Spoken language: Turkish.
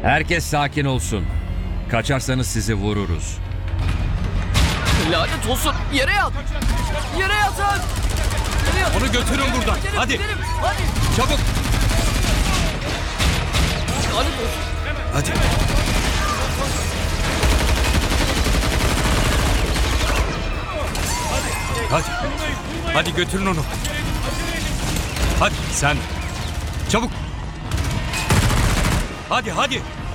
Herkes sakin olsun. Kaçarsanız sizi vururuz. Lanet olsun. Yere yat. Yere yatın. Yere yatın. Onu götürün buradan. Gidelim, Hadi. gidelim. Hadi. Çabuk. Lanet olsun. Hadi. Hadi. Hadi götürün onu. Hadi sen. Çabuk. Hadi hadi.